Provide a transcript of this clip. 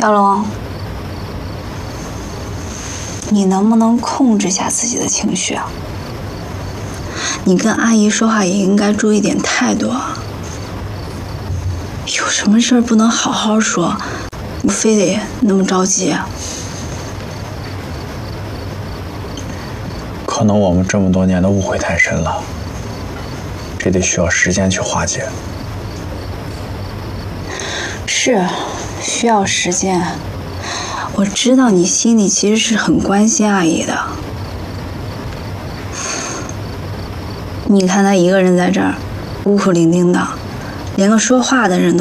小龙，你能不能控制下自己的情绪啊？你跟阿姨说话也应该注意点态度啊。有什么事儿不能好好说，你非得那么着急啊？ 可能我们这么多年的误会太深了，这得需要时间去化解。 是，需要时间。我知道你心里其实是很关心阿姨的。你看她一个人在这儿，孤苦伶仃的，连个说话的人都